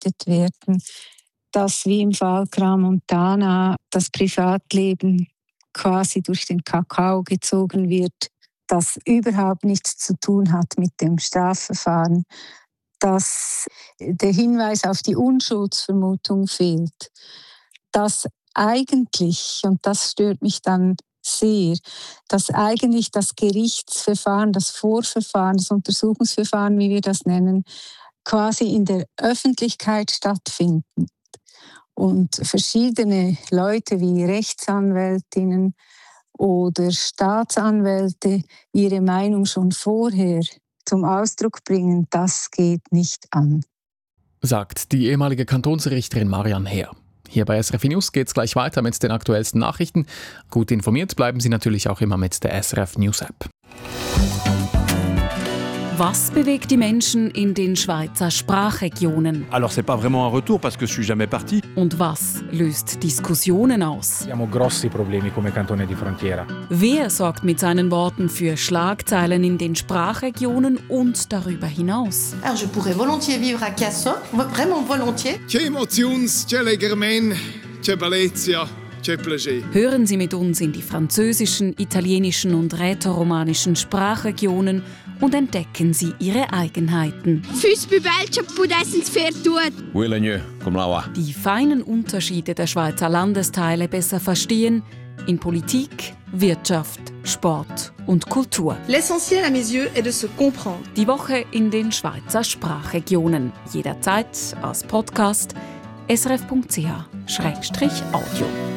verbreitet werden, dass wie im Fall Crans-Montana das Privatleben quasi durch den Kakao gezogen wird, das überhaupt nichts zu tun hat mit dem Strafverfahren, dass der Hinweis auf die Unschuldsvermutung fehlt, dass eigentlich, und das stört mich dann sehr, dass eigentlich das Gerichtsverfahren, das Vorverfahren, das Untersuchungsverfahren, wie wir das nennen, quasi in der Öffentlichkeit stattfinden. Und verschiedene Leute wie Rechtsanwältinnen oder Staatsanwälte ihre Meinung schon vorher zum Ausdruck bringen, das geht nicht an. Sagt die ehemalige Kantonsrichterin Marianne Heer. Hier bei SRF News geht es gleich weiter mit den aktuellsten Nachrichten. Gut informiert bleiben Sie natürlich auch immer mit der SRF News App. Was bewegt die Menschen in den Schweizer Sprachregionen? Alors c'est pas vraiment un retour parce que je suis jamais parti. Und was löst Diskussionen aus? Abbiamo grossi problemi come cantone di frontiera. Wer sorgt mit seinen Worten für Schlagzeilen in den Sprachregionen und darüber hinaus? Alors je pourrais volontiers vivre à Casson, vraiment volontiers. C'è emozions, c'è legermen, c'è bellezza. Hören Sie mit uns in die französischen, italienischen und rätoromanischen Sprachregionen und entdecken Sie ihre Eigenheiten. Die feinen Unterschiede der Schweizer Landesteile besser verstehen in Politik, Wirtschaft, Sport und Kultur. L'essentiel à mes yeux est de se comprendre. Die Woche in den Schweizer Sprachregionen. Jederzeit als Podcast srf.ch/audio.